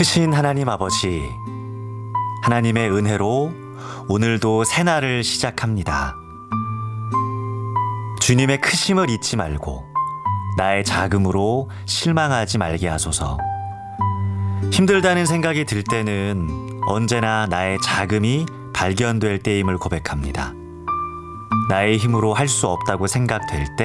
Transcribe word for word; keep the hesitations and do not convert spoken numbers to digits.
크신 하나님 아버지, 하나님의 은혜로 오늘도 새날을 시작합니다. 주님의 크심을 잊지 말고 나의 작음으로 실망하지 말게 하소서. 힘들다는 생각이 들 때는 언제나 나의 작음이 발견될 때임을 고백합니다. 나의 힘으로 할 수 없다고 생각될 때